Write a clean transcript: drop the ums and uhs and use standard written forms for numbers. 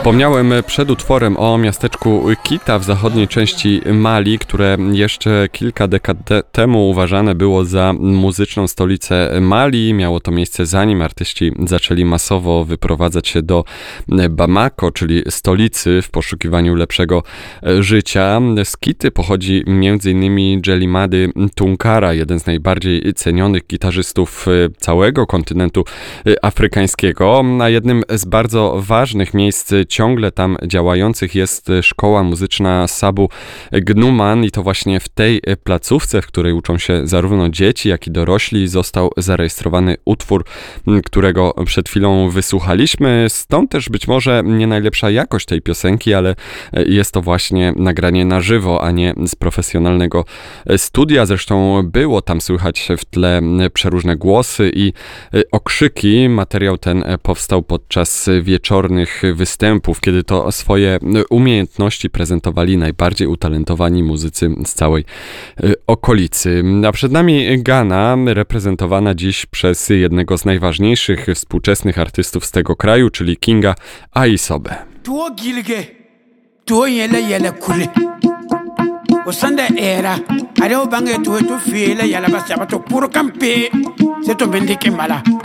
Wspomniałem przed utworem o miasteczku Kita w zachodniej części Mali, które jeszcze kilka dekad temu uważane było za muzyczną stolicę Mali. Miało to miejsce zanim artyści zaczęli masowo wyprowadzać się do Bamako, czyli stolicy, w poszukiwaniu lepszego życia. Z Kity pochodzi m.in. Djelimady Tounkara, jeden z najbardziej cenionych gitarzystów całego kontynentu afrykańskiego, a jednym z bardzo ważnych miejsc ciągle tam działających jest szkoła muzyczna Sabu Gnuman i to właśnie w tej placówce, w której uczą się zarówno dzieci, jak i dorośli, został zarejestrowany utwór, którego przed chwilą wysłuchaliśmy. Stąd też być może nie najlepsza jakość tej piosenki, ale jest to właśnie nagranie na żywo, a nie z profesjonalnego studia. Zresztą było tam słychać w tle przeróżne głosy i okrzyki. Materiał ten powstał podczas wieczornych występów, kiedy to swoje umiejętności prezentowali najbardziej utalentowani muzycy z całej okolicy. A przed nami Ghana, reprezentowana dziś przez jednego z najważniejszych współczesnych artystów z tego kraju, czyli Kinga Aisobe. Osanda era are obange tu fele yala basaba to puro kampe se to bendike mala